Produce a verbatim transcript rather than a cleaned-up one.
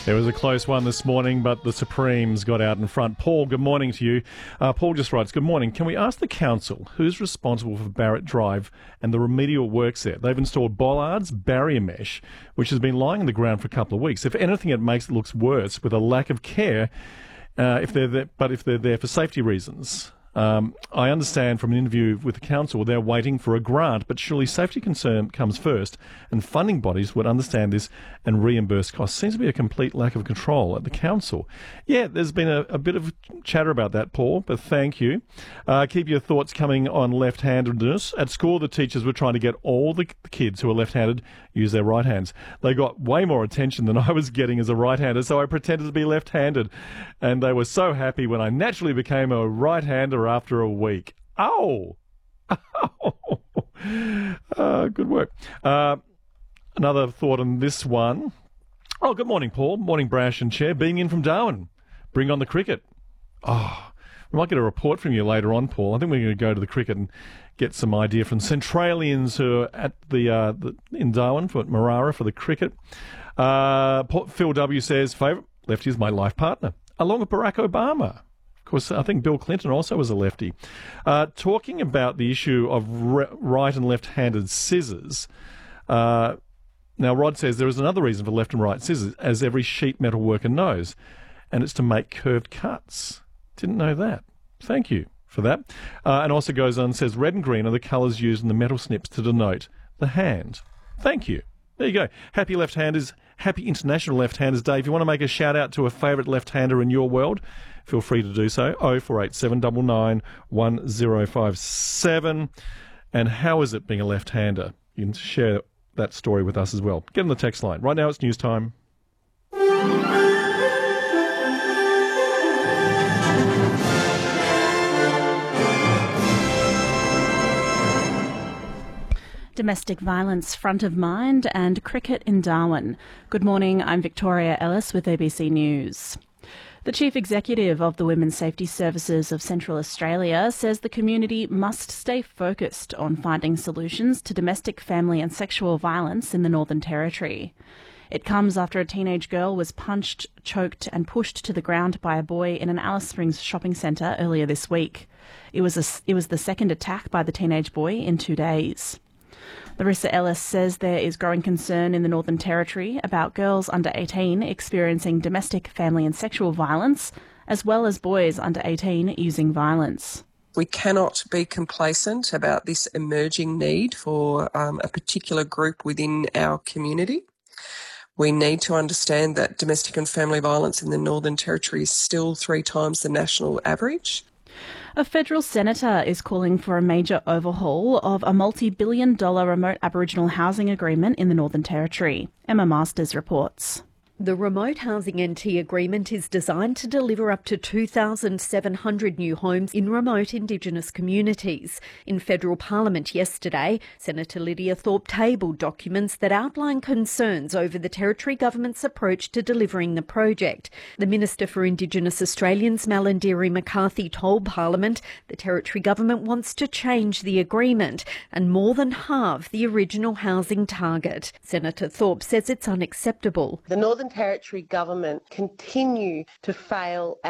There was a close one this morning, but the Supremes got out in front. Paul, good morning to you. Uh, Paul just writes, good morning. Can we ask the council who's responsible for Barrett Drive and the remedial works there? They've installed bollards, barrier mesh, which has been lying on the ground for a couple of weeks. If anything, it makes it look worse with a lack of care, uh, if they're there, but if they're there for safety reasons. Um, I understand from an interview with the council they're waiting for a grant, but surely safety concern comes first, and funding bodies would understand this and reimburse costs. Seems to be a complete lack of control at the council. Yeah, there's been a, a bit of chatter about that, Paul, but thank you. Uh, keep your thoughts coming on left-handedness. At school, the teachers were trying to get all the kids who are left-handed use their right hands. They got way more attention than I was getting as a right-hander, so I pretended to be left-handed, and they were so happy when I naturally became a right-hander after a week. Oh! uh, good work. Uh, another thought on this one. Oh, good morning, Paul. Morning, Brash and Chair. Being in from Darwin. Bring on the cricket. Oh, we might get a report from you later on, Paul. I think we're going to go to the cricket and get some idea from Centralians who are at the, uh, the in Darwin for Marara for the cricket. Uh, Phil W says, favourite lefty is my life partner, along with Barack Obama. Of course, I think Bill Clinton also was a lefty. Uh, talking about the issue of re- right and left-handed scissors, uh, now Rod says there is another reason for left and right scissors, as every sheet metal worker knows, and it's to make curved cuts. Didn't know that. Thank you for that. Uh, and also goes on and says red and green are the colours used in the metal snips to denote the hand. Thank you. There you go. Happy left-handers. Happy International Left-Handers Day. If you want to make a shout-out to a favourite left-hander in your world, feel free to do so. oh four eight seven nine nine one oh five seven. And how is it being a left-hander? You can share that story with us as well. Get on the text line. Right now it's news time. Domestic violence front of mind and cricket in Darwin. Good morning, I'm Victoria Ellis with A B C News. The Chief Executive of the Women's Safety Services of Central Australia says the community must stay focused on finding solutions to domestic, family and sexual violence in the Northern Territory. It comes after a teenage girl was punched, choked and pushed to the ground by a boy in an Alice Springs shopping centre earlier this week. It was, a, it was the second attack by the teenage boy in two days. Larissa Ellis says there is growing concern in the Northern Territory about girls under eighteen experiencing domestic, family and sexual violence, as well as boys under eighteen using violence. We cannot be complacent about this emerging need for um, a particular group within our community. We need to understand that domestic and family violence in the Northern Territory is still three times the national average. A federal senator is calling for a major overhaul of a multi-billion dollar remote Aboriginal housing agreement in the Northern Territory. Emma Masters reports. The Remote Housing N T agreement is designed to deliver up to two thousand seven hundred new homes in remote Indigenous communities. In federal parliament yesterday, Senator Lydia Thorpe tabled documents that outline concerns over the Territory government's approach to delivering the project. The Minister for Indigenous Australians, Malarndirri McCarthy, told Parliament the Territory government wants to change the agreement and more than halve the original housing target. Senator Thorpe says it's unacceptable. The Northern Territory government continue to fail